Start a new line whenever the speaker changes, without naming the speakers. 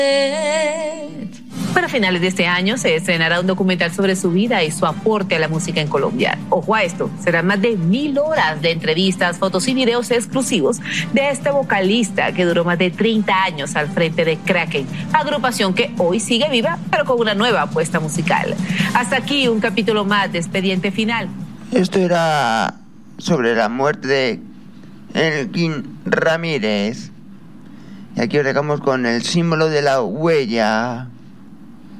Para finales de este año se estrenará un documental sobre su vida y su aporte a la música en Colombia. Ojo a esto, serán más de 1000 horas de entrevistas, fotos y videos exclusivos de este vocalista que duró más de 30 años al frente de Kraken, agrupación que hoy sigue viva, pero con una nueva apuesta musical. Hasta aquí un capítulo más de Expediente Final.
Esto era sobre la muerte de Elkin Ramírez. Y aquí os dejamos con el símbolo de la huella.